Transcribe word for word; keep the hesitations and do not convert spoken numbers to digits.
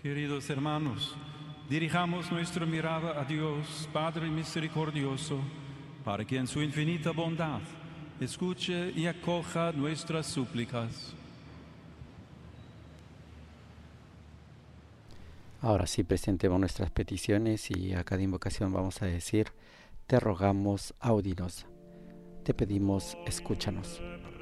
Queridos hermanos, dirijamos nuestra mirada a Dios, Padre misericordioso, para que en su infinita bondad escuche y acoja nuestras súplicas. Ahora sí, presentemos nuestras peticiones y a cada invocación vamos a decir: te rogamos, audínos. Te pedimos, escúchanos.